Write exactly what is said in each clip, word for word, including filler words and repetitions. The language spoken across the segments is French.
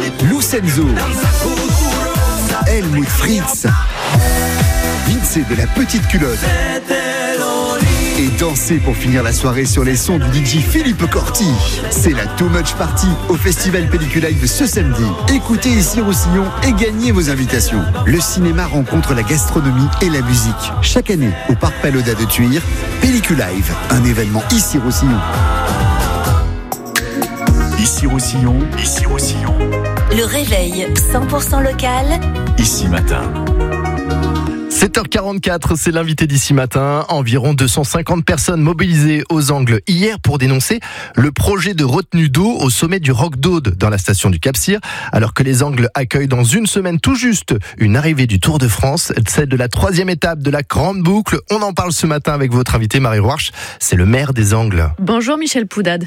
Lucenzo, Helmut Fritz, Vince de la petite culotte. Et danser pour finir la soirée sur les sons du D J Philippe Corti. C'est la Too Much Party au Festival Pellicule ce samedi. Écoutez Ici Roussillon et gagnez vos invitations. Le cinéma rencontre la gastronomie et la musique. Chaque année au Parc Pagoda de Thuir, Pellicule Live, un événement Ici Roussillon. Ici Roussillon, Ici Roussillon. Le réveil cent pour cent local. Ici Matin. sept heures quarante-quatre, c'est l'invité d'ici matin. Environ deux cent cinquante personnes mobilisées aux Angles hier pour dénoncer le projet de retenue d'eau au sommet du Roc d'Aude dans la station du Cap-Cyr. Alors que les Angles accueillent dans une semaine tout juste une arrivée du Tour de France, celle de la troisième étape de la Grande Boucle. On en parle ce matin avec votre invité Marie Roarch. C'est le maire des Angles. Bonjour Michel Poudade.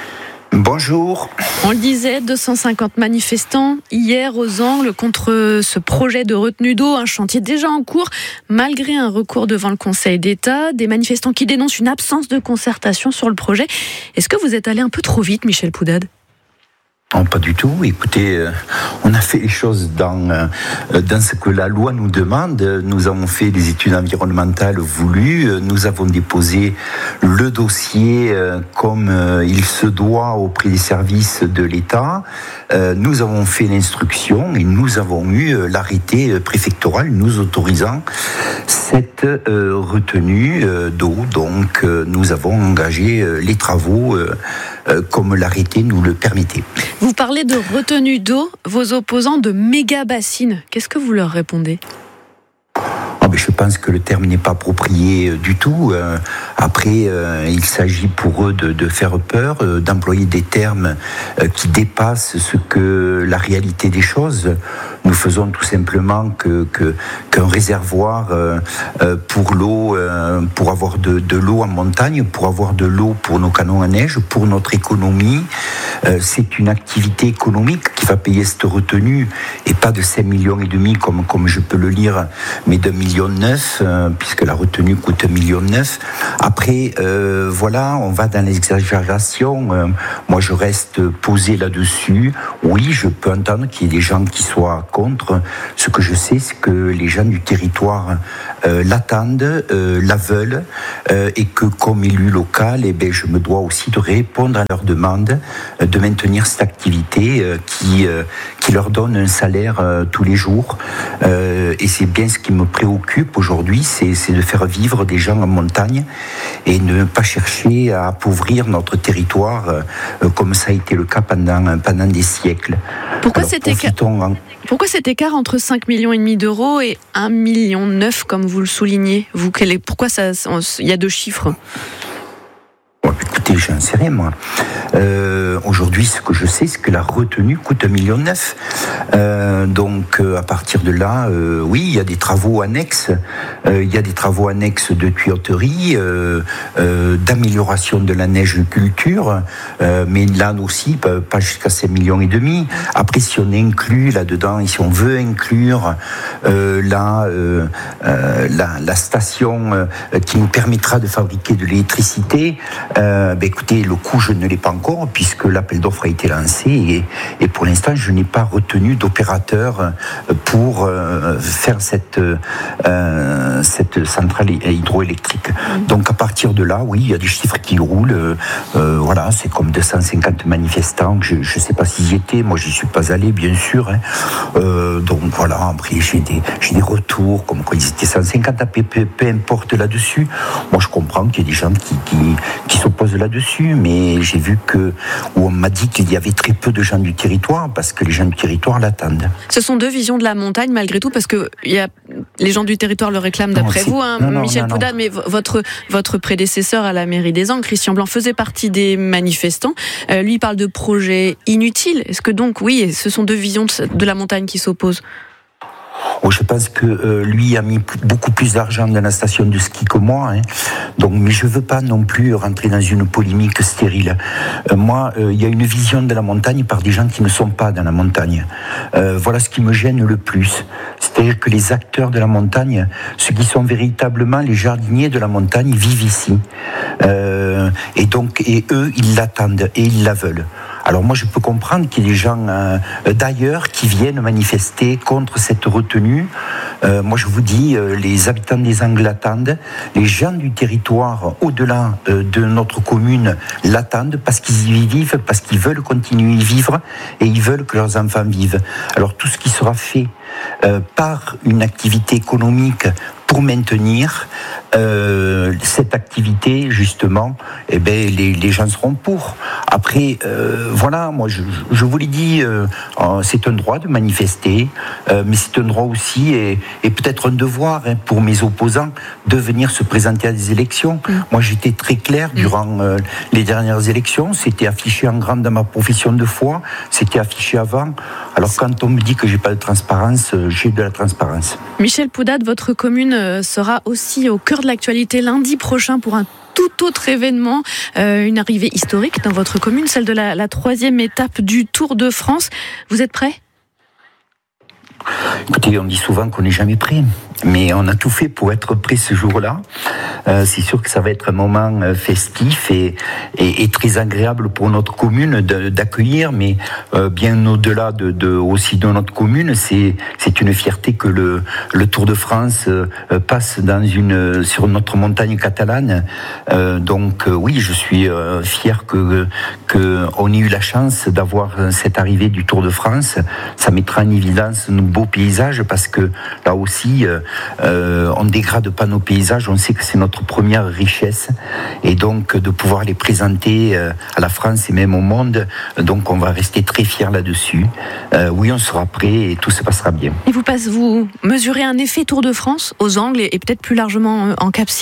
Bonjour. On le disait, deux cent cinquante manifestants hier aux Angles contre ce projet de retenue d'eau, un chantier déjà en cours, malgré un recours devant le Conseil d'État. Des manifestants qui dénoncent une absence de concertation sur le projet. Est-ce que vous êtes allé un peu trop vite, Michel Poudade ? Non, pas du tout. Écoutez, euh, on a fait les choses dans, euh, dans ce que la loi nous demande. Nous avons fait des études environnementales voulues. Nous avons déposé le dossier euh, comme euh, il se doit auprès des services de l'État. Euh, nous avons fait l'instruction et nous avons eu euh, l'arrêté préfectoral nous autorisant cette euh, retenue euh, d'eau. Donc, euh, nous avons engagé euh, les travaux euh, euh, comme l'arrêté nous le permettait. Vous parlez de retenue d'eau, vos opposants de méga-bassines. Qu'est-ce que vous leur répondez ? Oh, je pense que le terme n'est pas approprié du tout. Euh, après, euh, il s'agit pour eux de, de faire peur, euh, d'employer des termes euh, qui dépassent ce que la réalité des choses. Nous faisons tout simplement que, que, qu'un réservoir euh, euh, pour l'eau, euh, pour avoir de, de l'eau en montagne, pour avoir de l'eau pour nos canons à neige, pour notre économie. Euh, c'est une activité économique qui va payer cette retenue et pas de cinq millions et demi comme, comme je peux le lire, mais de un million neuf, euh, puisque la retenue coûte un million neuf. Après, euh, voilà, on va dans l'exagération. Euh, moi, je reste posé là-dessus. Oui, je peux entendre qu'il y ait des gens qui soient contre. Ce que je sais, c'est que les gens du territoire euh, l'attendent, euh, la veulent, euh, et que comme élu local, eh ben, je me dois aussi de répondre à leurs demandes, euh, de maintenir cette activité euh, qui, euh, qui leur donne un salaire euh, tous les jours. Euh, et c'est bien ce qui me préoccupe aujourd'hui, c'est, c'est de faire vivre des gens en montagne et ne pas chercher à appauvrir notre territoire euh, comme ça a été le cas pendant, pendant des siècles. Pourquoi Alors, cet écart en... Pourquoi cet écart entre cinq millions et demi d'euros et un million neuf, comme vous le soulignez, vous, quel est, pourquoi ça, il y a deux chiffres? Bon, écoutez, j'en sais rien, moi. Euh, aujourd'hui, ce que je sais, c'est que la retenue coûte un million neuf. Euh, donc, euh, à partir de là, euh, oui, il y a des travaux annexes. Euh, il y a des travaux annexes de tuyauterie, euh, euh, d'amélioration de la neige culture, euh, mais là aussi, pas, pas jusqu'à cinq millions et demi. Après, si on inclut là-dedans, et si on veut inclure euh, la, euh, euh, la, la station euh, qui nous permettra de fabriquer de l'électricité, Euh, ben écoutez, le coût, je ne l'ai pas encore, puisque l'appel d'offres a été lancé, et, et pour l'instant, je n'ai pas retenu d'opérateur pour euh, faire cette, euh, cette centrale hydroélectrique. Donc, à partir de là, oui, il y a des chiffres qui roulent. Euh, voilà, c'est comme deux cent cinquante manifestants. Je ne sais pas s'ils y étaient. Moi, je n'y suis pas allé, bien sûr. Hein. Euh, donc, voilà, après, j'ai des, j'ai des retours, comme quoi ils étaient cent cinquante, peu, peu, peu importe là-dessus. Moi, je comprends qu'il y a des gens qui, qui, qui s'opposent là-dessus, mais j'ai vu que, où on m'a dit qu'il y avait très peu de gens du territoire, parce que les gens du territoire l'attendent. Ce sont deux visions de la montagne, malgré tout, parce que y a, les gens du territoire le réclament d'après non, vous, hein, non, non, Michel non, Poudade, mais votre, votre prédécesseur à la mairie des Angles, Christian Blanc, faisait partie des manifestants. Euh, lui parle de projets inutiles. Est-ce que donc, oui, ce sont deux visions de la montagne qui s'opposent? Oh, je pense que euh, lui a mis beaucoup plus d'argent dans la station de ski que moi, hein. Donc, mais je veux pas non plus rentrer dans une polémique stérile. Euh, moi, il euh, y a une vision de la montagne par des gens qui ne sont pas dans la montagne. Euh, voilà ce qui me gêne le plus. C'est-à-dire que les acteurs de la montagne, ceux qui sont véritablement les jardiniers de la montagne, vivent ici. Euh, et donc, et eux, ils l'attendent et ils la veulent. Alors moi je peux comprendre qu'il y ait des gens euh, d'ailleurs qui viennent manifester contre cette retenue. Euh, moi je vous dis, euh, les habitants des Angles l'attendent, les gens du territoire au-delà euh, de notre commune l'attendent parce qu'ils y vivent, parce qu'ils veulent continuer à y vivre et ils veulent que leurs enfants vivent. Alors tout ce qui sera fait euh, par une activité économique pour maintenir euh, cette activité, justement, eh ben, les, les gens seront pour. Après, euh, voilà, moi, je, je vous l'ai dit, euh, c'est un droit de manifester, euh, mais c'est un droit aussi, et, et peut-être un devoir hein, pour mes opposants, de venir se présenter à des élections. Mmh. Moi, j'étais très clair durant euh, les dernières élections, c'était affiché en grand dans ma profession de foi, c'était affiché avant. Alors, quand on me dit que j'ai pas de transparence, j'ai de la transparence. Michel Poudade, votre commune sera aussi au cœur de l'actualité lundi prochain pour un tout autre événement, euh, une arrivée historique dans votre commune, celle de la, la troisième étape du Tour de France. Vous êtes prêts ? Écoutez, on dit souvent qu'on n'est jamais prêt, mais on a tout fait pour être prêt ce jour-là. Euh, c'est sûr que ça va être un moment euh, festif et, et, et très agréable pour notre commune de, d'accueillir, mais euh, bien au-delà de, de, aussi de notre commune, c'est, c'est une fierté que le, le Tour de France euh, passe dans une, sur notre montagne catalane. Euh, donc euh, oui, je suis euh, fier que, que on ait eu la chance d'avoir cette arrivée du Tour de France. Ça mettra en évidence nos beaux paysages parce que là aussi, euh, euh, on ne dégrade pas nos paysages, on sait que c'est notre première richesse et donc de pouvoir les présenter euh, à la France et même au monde, donc on va rester très fiers là-dessus. Euh, oui, on sera prêt et tout se passera bien. Et vous, passe, vous mesurez un effet Tour de France aux Angles et, et peut-être plus largement en Cap-Cyr ?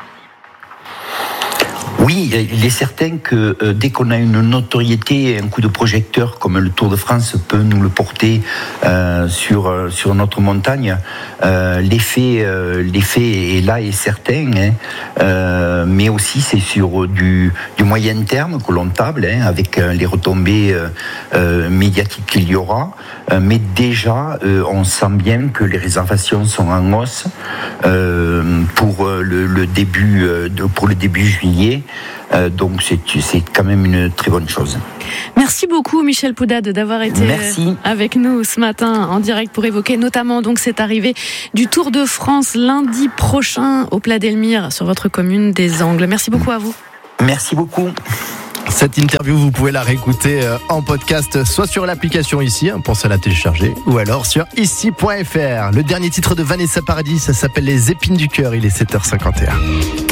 Oui, il est certain que euh, dès qu'on a une notoriété et un coup de projecteur comme le Tour de France peut nous le porter euh, sur euh, sur notre montagne, euh, l'effet euh, l'effet est là et certain. Hein, euh, mais aussi c'est sur du du moyen terme que l'on table hein, avec euh, les retombées euh, euh, médiatiques qu'il y aura. Euh, mais déjà, euh, on sent bien que les réservations sont en hausse euh, pour euh, le, le début euh, de, pour le début juillet. Euh, donc c'est, c'est quand même une très bonne chose. Merci beaucoup Michel Poudade d'avoir été Merci. avec nous ce matin en direct pour évoquer notamment donc cette arrivée du Tour de France lundi prochain au Plat d'Elmire sur votre commune des Angles. Merci beaucoup à vous. Merci beaucoup. Cette interview, vous pouvez la réécouter en podcast, soit sur l'application ici, hein, pensez à la télécharger, ou alors sur ici point f r. Le dernier titre de Vanessa Paradis, ça s'appelle Les Épines du Cœur, il est sept heures cinquante et un.